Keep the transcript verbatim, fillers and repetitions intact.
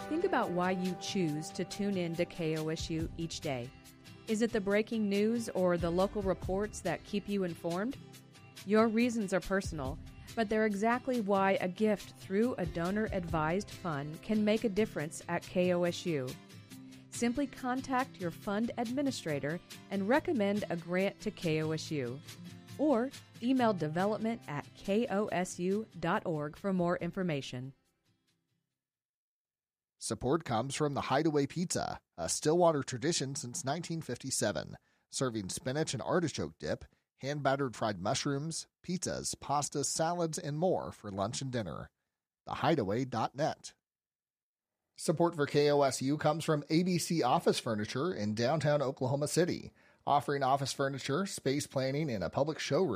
Think about why you choose to tune in to K O S U each day. Is it the breaking news or the local reports that keep you informed? Your reasons are personal, but they're exactly why a gift through a donor-advised fund can make a difference at K O S U. Simply contact your fund administrator and recommend a grant to K O S U. Or email development at K O S U dot org for more information. Support comes from the Hideaway Pizza, a Stillwater tradition since nineteen fifty-seven, serving spinach and artichoke dip, hand-battered fried mushrooms, pizzas, pastas, salads, and more for lunch and dinner. the hideaway dot net. Support for K O S U comes from A B C Office Furniture in downtown Oklahoma City, offering office furniture, space planning, and a public showroom.